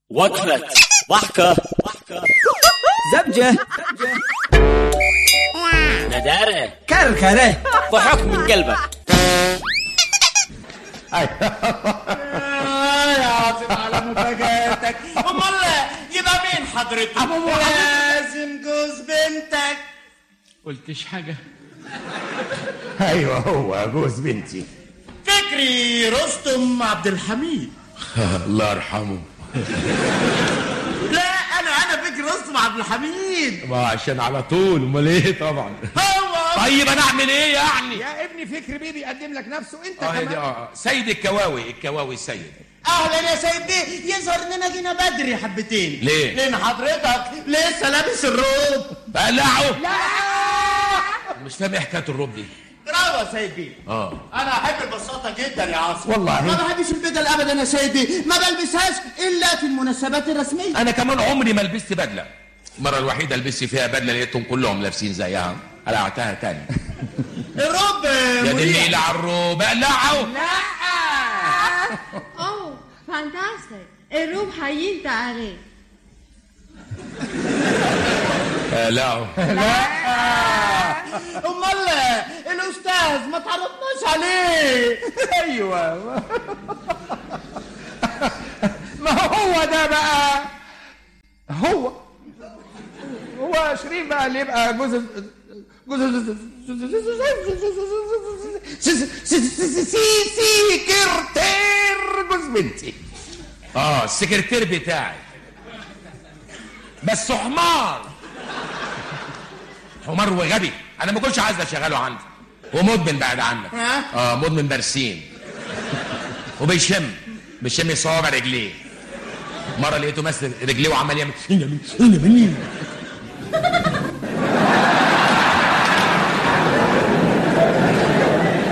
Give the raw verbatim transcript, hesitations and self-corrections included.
وقفة ضحكة زبجة ندارة كركرة ضحك من قلبك. يا عاصم على مفاجاتك. امال يبقى مين حضرتك؟ ابو لازم جوز بنتك. قلتش حاجة؟ ايوه هو جوز بنتي. فكري رستم عبد الحميد. الله يرحمه. لا انا انا فكري رستم عبد الحميد. ما عشان على طول، امال ايه طبعا. هو طيب انا اعمل ايه يعني؟ يا ابني فكري بيه بيقدم لك نفسه انت اه كمان. دي اه سيد الكواوي، الكواوي سيد. اهلا يا سيد بيه. يظهر اننا جينا بدري حبتين. ليه؟ لان حضرتك لسه لابس الروب. بقلعه؟ لا مش فاهم ايه حكايه الروب دي. برافو يا سيد بيه. اه انا احب البساطه جدا يا عاصم. والله. ما بحبش البدل ابدا يا سيد بيه. ما بلبسهاش الا في المناسبات الرسميه. انا كمان عمري ما لبست بدله. المره الوحيده لبست فيها بدله لقيتهم كلهم لابسين زيها، قلعتها تاني. الروب يا دي النيل على الروب اقلعه. اوه فانتاستيك. الروب هينتع عليه. اقلعه. امال الاستاذ ما تعرفناش عليه. ايوه ما هو ده بقى. هو هو شريف بقى اللي يبقى جوز جوز سكرتير جوز بنتي. اه السكرتير بتاعي بس حمار حمار وغبي. انا ما كنتش عايز اشغله عندي، ومدمن بعد عنك. اه مدمن برسيم وبيشم بيشم صوابع رجليه. مره لقيته ماسك رجليه وعمال يعمل